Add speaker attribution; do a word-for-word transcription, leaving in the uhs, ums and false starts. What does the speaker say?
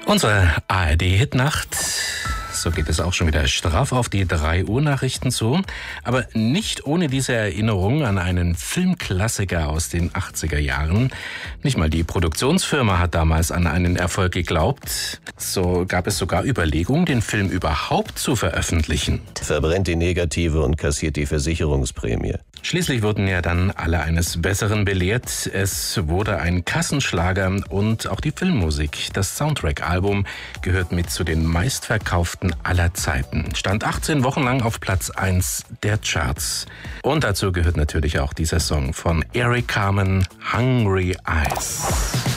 Speaker 1: Unsere A R D-Hitnacht. So geht es auch schon wieder straff auf die drei Uhr Nachrichten zu. Aber nicht ohne diese Erinnerung an einen Filmklassiker aus den achtziger Jahren. Nicht mal die Produktionsfirma hat damals an einen Erfolg geglaubt. So gab es sogar Überlegungen, den Film überhaupt zu veröffentlichen.
Speaker 2: Verbrennt die Negative und kassiert die Versicherungsprämie.
Speaker 1: Schließlich wurden ja dann alle eines Besseren belehrt. Es wurde ein Kassenschlager und auch die Filmmusik. Das Soundtrack-Album gehört mit zu den meistverkauften aller Zeiten. Stand achtzehn Wochen lang auf Platz eins der Charts. Und dazu gehört natürlich auch dieser Song von Eric Carmen, Hungry Eyes.